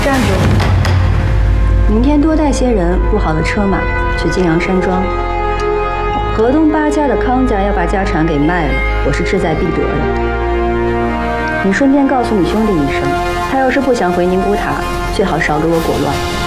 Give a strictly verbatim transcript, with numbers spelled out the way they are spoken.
站住！明天多带些人，雇好的车马去金阳山庄。河东八家的康家要把家产给卖了，我是志在必得的。你顺便告诉你兄弟一声，他要是不想回宁古塔，最好少给我裹乱。